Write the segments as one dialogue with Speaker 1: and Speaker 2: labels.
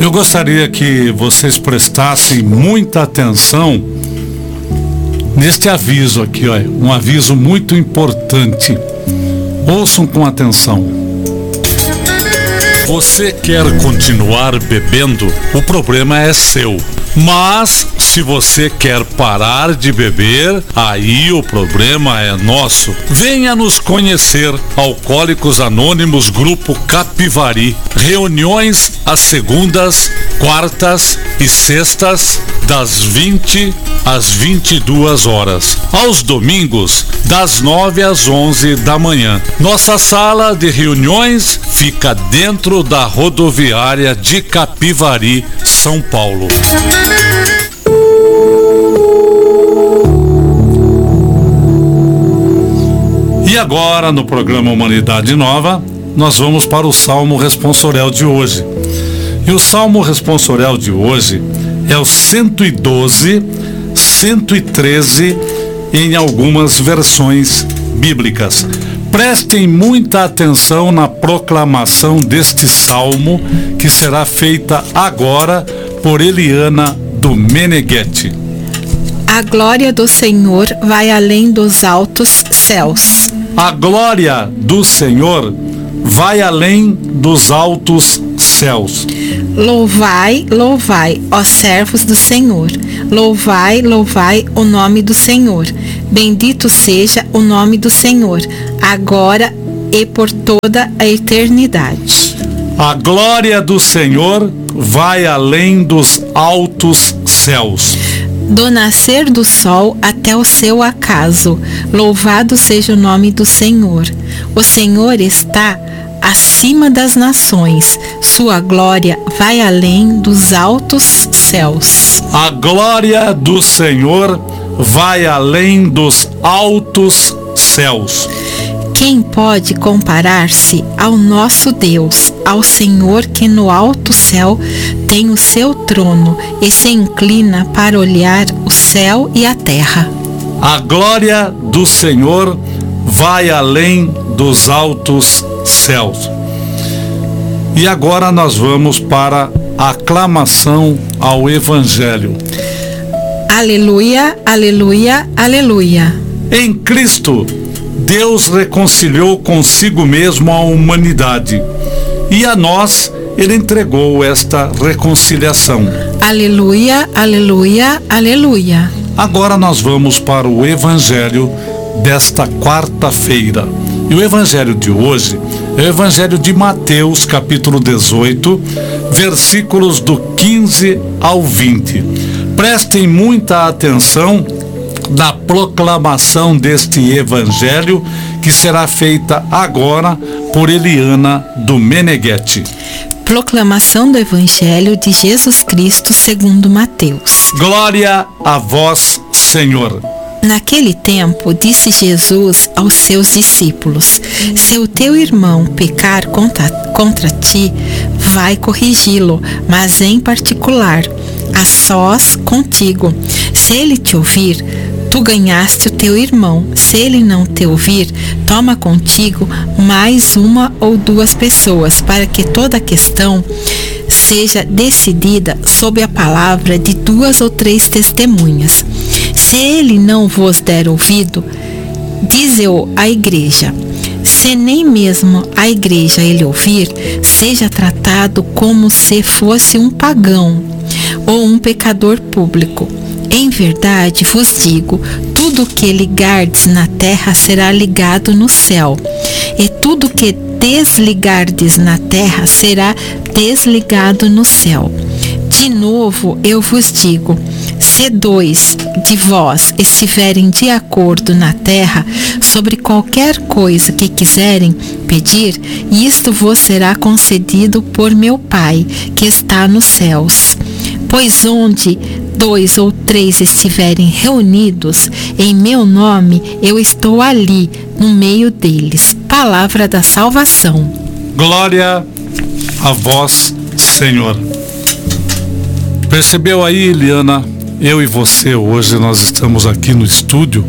Speaker 1: Eu gostaria que vocês prestassem muita atenção neste aviso aqui, ó, um aviso muito importante. Ouçam com atenção. Você quer continuar bebendo? O problema é seu. Mas se você quer parar de beber, aí o problema é nosso. Venha nos conhecer. Alcoólicos Anônimos Grupo Capivari. Reuniões às segundas, quartas e sextas, das 20 às 22 horas. Aos domingos, das 9 às 11 da manhã. Nossa sala de reuniões fica dentro da rodoviária de Capivari, São Paulo. E agora, no programa Humanidade Nova, nós vamos para o Salmo Responsorial de hoje. E o Salmo Responsorial de hoje é o 112, 113 em algumas versões bíblicas. Prestem muita atenção na proclamação deste salmo, que será feita agora por Eliana do Meneghetti.
Speaker 2: A glória do Senhor vai além dos altos céus.
Speaker 1: A glória do Senhor vai além dos altos céus.
Speaker 2: Louvai, louvai, ó servos do Senhor. Louvai, louvai o nome do Senhor. Bendito seja o nome do Senhor, agora e por toda a eternidade.
Speaker 1: A glória do Senhor vai além dos altos céus.
Speaker 2: Do nascer do sol até o seu acaso, louvado seja o nome do Senhor. O Senhor está acima das nações, sua glória vai além dos altos céus.
Speaker 1: A glória do Senhor vai além dos altos céus.
Speaker 2: Quem pode comparar-se ao nosso Deus, ao Senhor que no alto céu tem o seu trono e se inclina para olhar o céu e a terra?
Speaker 1: A glória do Senhor vai além dos altos céus. E agora nós vamos para a aclamação ao Evangelho.
Speaker 2: Aleluia, aleluia, aleluia.
Speaker 1: Em Cristo, Deus reconciliou consigo mesmo a humanidade, e a nós Ele entregou esta reconciliação.
Speaker 2: Aleluia, aleluia, aleluia.
Speaker 1: Agora nós vamos para o Evangelho desta quarta-feira. E o Evangelho de hoje é o Evangelho de Mateus, capítulo 18, versículos do 15 ao 20. Prestem muita atenção na proclamação deste Evangelho, que será feita agora por Eliana do Meneghetti.
Speaker 2: Proclamação do Evangelho de Jesus Cristo segundo Mateus.
Speaker 1: Glória a vós, Senhor.
Speaker 2: Naquele tempo, disse Jesus aos seus discípulos: se o teu irmão pecar contra ti, vai corrigi-lo, mas em particular, a sós contigo. Se ele te ouvir, tu ganhaste o teu irmão. Se ele não te ouvir, toma contigo mais uma ou duas pessoas, para que toda a questão seja decidida sob a palavra de 2 ou 3 testemunhas. Se ele não vos der ouvido, dize-o à igreja. Se nem mesmo a igreja ele ouvir, seja tratado como se fosse um pagão ou um pecador público. Em verdade vos digo, tudo que ligardes na terra será ligado no céu, e tudo que desligardes na terra será desligado no céu. De novo eu vos digo, se 2 de vós estiverem de acordo na terra sobre qualquer coisa que quiserem pedir, isto vos será concedido por meu Pai que está nos céus. Pois onde 2 ou 3 estiverem reunidos em meu nome, eu estou ali no meio deles. Palavra da salvação.
Speaker 1: Glória a vós, Senhor. Percebeu aí, Eliana? Eu e você hoje nós estamos aqui no estúdio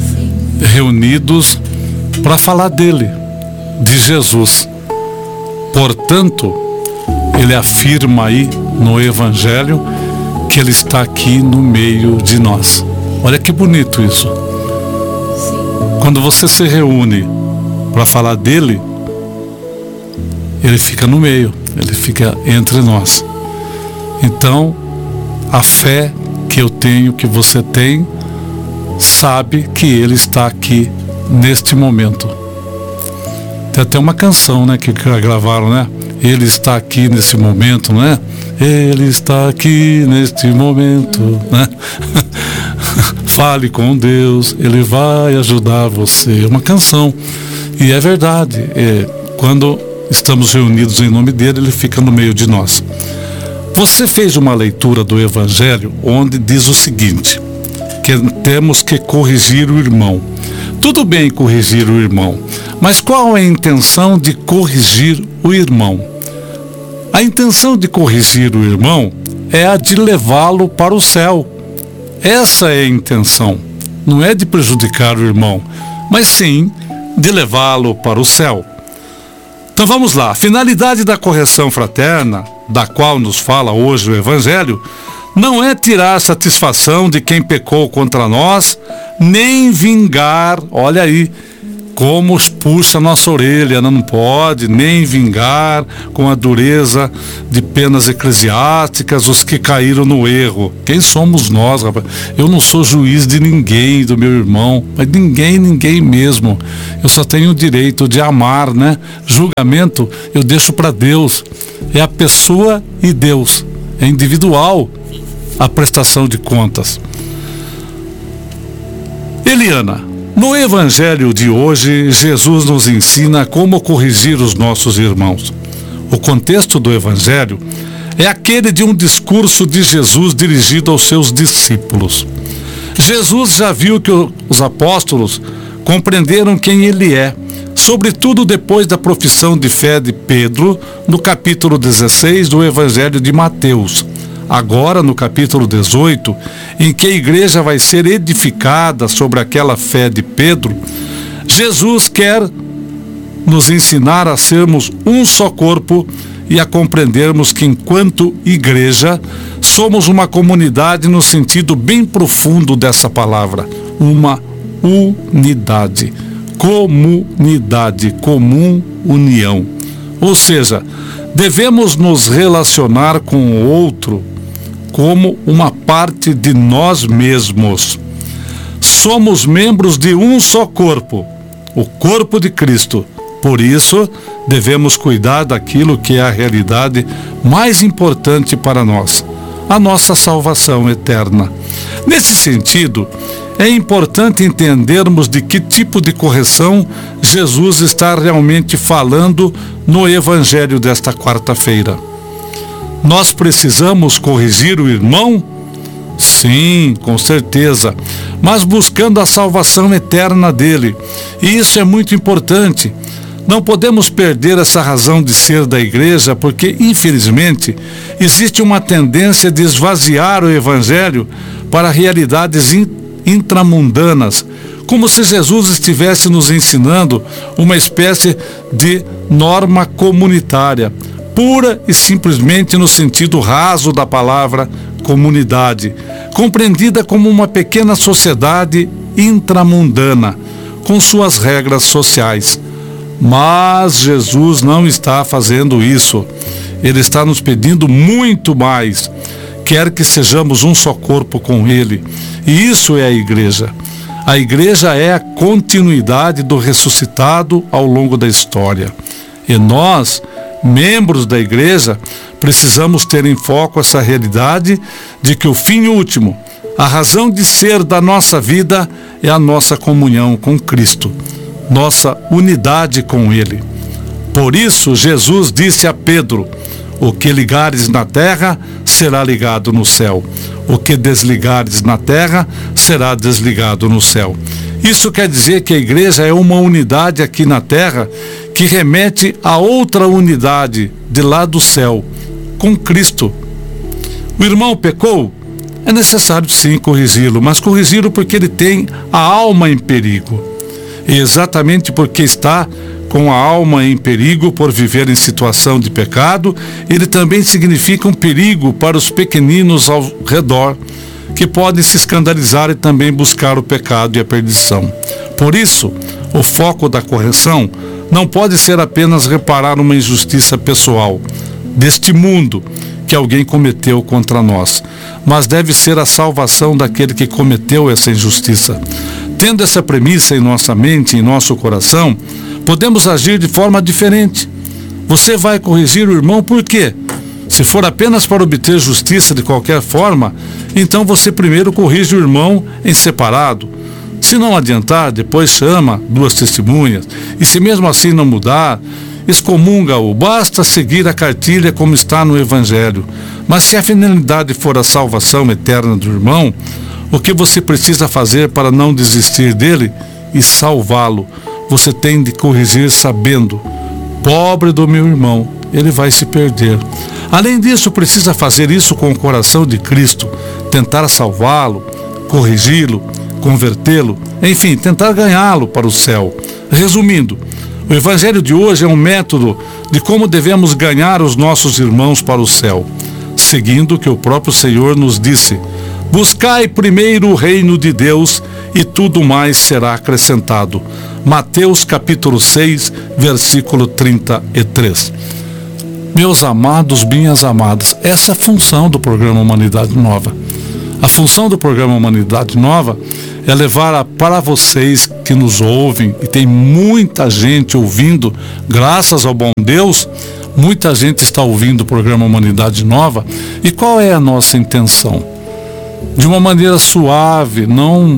Speaker 1: reunidos para falar dele, de Jesus. Portanto, ele afirma aí no Evangelho que Ele está aqui no meio de nós. Olha que bonito isso. Quando você se reúne para falar dele, Ele fica no meio, Ele fica entre nós. Então, a fé que eu tenho, que você tem, sabe que Ele está aqui neste momento. Tem até uma canção, né, que gravaram, né? Ele está aqui nesse momento, né? Ele está aqui neste momento, né? Fale com Deus, Ele vai ajudar você. Uma canção. E é verdade. Quando estamos reunidos em nome dele, Ele fica no meio de nós. Você fez uma leitura do Evangelho onde diz o seguinte, que temos que corrigir o irmão. Tudo bem corrigir o irmão, mas qual é a intenção de corrigir o irmão? A intenção de corrigir o irmão é a de levá-lo para o céu. Essa é a intenção. Não é de prejudicar o irmão, mas sim de levá-lo para o céu. Então vamos lá. A finalidade da correção fraterna, da qual nos fala hoje o Evangelho, não é tirar satisfação de quem pecou contra nós, nem vingar, olha aí, como puxa a nossa orelha, não pode nem vingar com a dureza de penas eclesiásticas os que caíram no erro. Quem somos nós, rapaz? Eu não sou juiz de ninguém, do meu irmão, mas ninguém mesmo. Eu só tenho o direito de amar, né? Julgamento eu deixo para Deus. É a pessoa e Deus. É individual a prestação de contas. Eliana, no Evangelho de hoje, Jesus nos ensina como corrigir os nossos irmãos. O contexto do Evangelho é aquele de um discurso de Jesus dirigido aos seus discípulos. Jesus já viu que os apóstolos compreenderam quem Ele é, sobretudo depois da profissão de fé de Pedro, no capítulo 16 do Evangelho de Mateus. Agora, no capítulo 18, em que a igreja vai ser edificada sobre aquela fé de Pedro, Jesus quer nos ensinar a sermos um só corpo e a compreendermos que, enquanto igreja, somos uma comunidade no sentido bem profundo dessa palavra, uma unidade, comunidade, comum, união. Ou seja, devemos nos relacionar com o outro como uma parte de nós mesmos. Somos membros de um só corpo, o corpo de Cristo. Por isso, devemos cuidar daquilo que é a realidade mais importante para nós, a nossa salvação eterna. Nesse sentido, é importante entendermos de que tipo de correção Jesus está realmente falando no Evangelho desta quarta-feira. Nós precisamos corrigir o irmão? Sim, com certeza, mas buscando a salvação eterna dele. E isso é muito importante. Não podemos perder essa razão de ser da igreja, porque, infelizmente, existe uma tendência de esvaziar o Evangelho para realidades intramundanas, como se Jesus estivesse nos ensinando uma espécie de norma comunitária, pura e simplesmente no sentido raso da palavra comunidade, compreendida como uma pequena sociedade intramundana, com suas regras sociais. Mas Jesus não está fazendo isso. Ele está nos pedindo muito mais. Quer que sejamos um só corpo com Ele. E isso é a igreja. A igreja é a continuidade do ressuscitado ao longo da história. E nós, membros da igreja, precisamos ter em foco essa realidade de que o fim último, a razão de ser da nossa vida é a nossa comunhão com Cristo, nossa unidade com Ele. Por isso, Jesus disse a Pedro: o que ligares na terra será ligado no céu. O que desligares na terra será desligado no céu. Isso quer dizer que a igreja é uma unidade aqui na terra que remete a outra unidade de lá do céu, com Cristo. O irmão pecou? É necessário sim corrigi-lo, mas corrigi-lo porque ele tem a alma em perigo. E exatamente porque está com a alma em perigo por viver em situação de pecado, ele também significa um perigo para os pequeninos ao redor, que podem se escandalizar e também buscar o pecado e a perdição. Por isso, o foco da correção não pode ser apenas reparar uma injustiça pessoal deste mundo que alguém cometeu contra nós, mas deve ser a salvação daquele que cometeu essa injustiça. Tendo essa premissa em nossa mente, em nosso coração, podemos agir de forma diferente. Você vai corrigir o irmão por quê? Se for apenas para obter justiça de qualquer forma, então você primeiro corrige o irmão em separado. Se não adiantar, depois chama 2 testemunhas. E se mesmo assim não mudar, excomunga-o. Basta seguir a cartilha como está no Evangelho. Mas se a finalidade for a salvação eterna do irmão, o que você precisa fazer para não desistir dele e salvá-lo? Você tem de corrigir sabendo: pobre do meu irmão, ele vai se perder. Além disso, precisa fazer isso com o coração de Cristo, tentar salvá-lo, corrigi-lo, convertê-lo, enfim, tentar ganhá-lo para o céu. Resumindo, o Evangelho de hoje é um método de como devemos ganhar os nossos irmãos para o céu, seguindo o que o próprio Senhor nos disse: buscai primeiro o reino de Deus e tudo mais será acrescentado. Mateus capítulo 6, versículo 33. Meus amados, minhas amadas, essa é a função do programa Humanidade Nova. A função do programa Humanidade Nova é levar para vocês que nos ouvem, e tem muita gente ouvindo, graças ao bom Deus, muita gente está ouvindo o programa Humanidade Nova. E qual é a nossa intenção? De uma maneira suave, não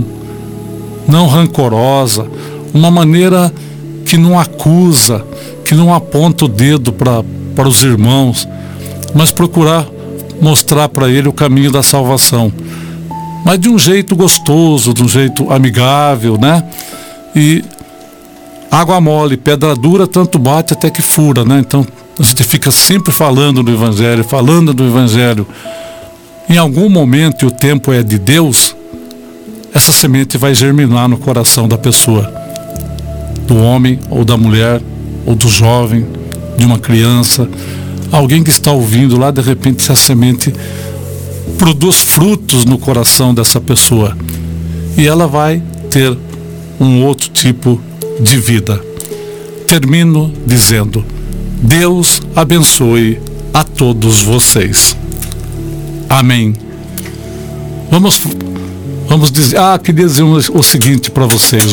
Speaker 1: rancorosa, uma maneira que não acusa, que não aponta o dedo para os irmãos, mas procurar mostrar para ele o caminho da salvação, mas de um jeito gostoso, de um jeito amigável, né? E água mole, pedra dura, tanto bate até que fura, né? Então a gente fica sempre falando do Evangelho. Em algum momento, e o tempo é de Deus, essa semente vai germinar no coração da pessoa, do homem ou da mulher, ou do jovem, de uma criança, alguém que está ouvindo lá. De repente essa semente produz frutos no coração dessa pessoa e ela vai ter um outro tipo de vida. Termino dizendo: Deus abençoe a todos vocês. Amém. Vamos dizer, queria dizer o seguinte para vocês,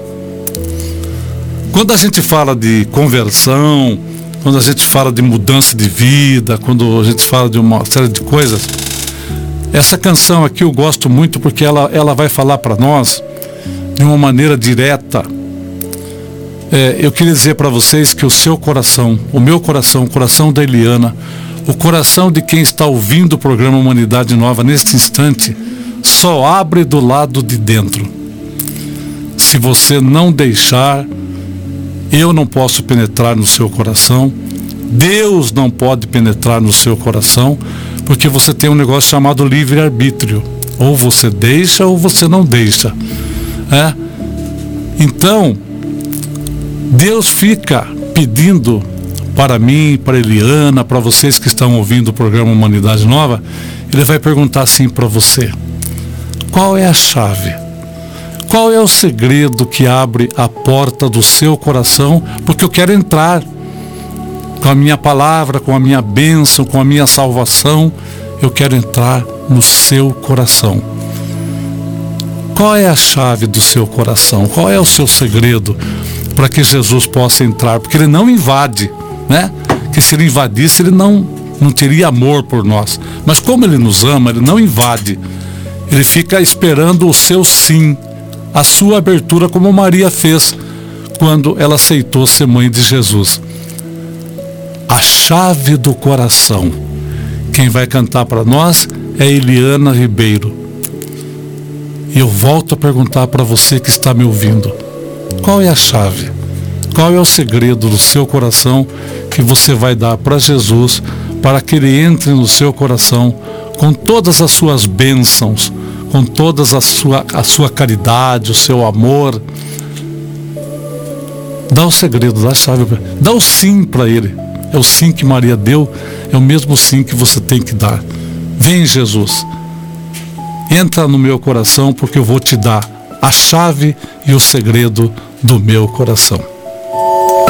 Speaker 1: quando a gente fala de conversão, quando a gente fala de mudança de vida, quando a gente fala de uma série de coisas, essa canção aqui eu gosto muito porque ela vai falar para nós de uma maneira direta. Eu queria dizer para vocês que o seu coração, o meu coração, o coração da Eliana, o coração de quem está ouvindo o programa Humanidade Nova neste instante, só abre do lado de dentro. Se você não deixar, eu não posso penetrar no seu coração, Deus não pode penetrar no seu coração, porque você tem um negócio chamado livre-arbítrio. Ou você deixa ou você não deixa. Então, Deus fica pedindo para mim, para Eliana, para vocês que estão ouvindo o programa Humanidade Nova, Ele vai perguntar assim para você: qual é a chave? Qual é o segredo que abre a porta do seu coração? Porque eu quero entrar com a minha palavra, com a minha bênção, com a minha salvação. Eu quero entrar no seu coração. Qual é a chave do seu coração? Qual é o seu segredo para que Jesus possa entrar? Porque Ele não invade, né? Que se Ele invadisse, Ele não teria amor por nós. Mas como Ele nos ama, Ele não invade. Ele fica esperando o seu sim, a sua abertura, como Maria fez quando ela aceitou ser mãe de Jesus. A chave do coração. Quem vai cantar para nós é Eliana Ribeiro. E eu volto a perguntar para você que está me ouvindo: qual é a chave? Qual é o segredo do seu coração que você vai dar para Jesus, para que Ele entre no seu coração com todas as suas bênçãos, com toda a sua caridade, o seu amor, Dá o segredo, dá a chave, dá o sim para ele. É o sim que Maria deu, é o mesmo sim que você tem que dar. Vem, Jesus, entra no meu coração, porque eu vou te dar a chave e o segredo do meu coração.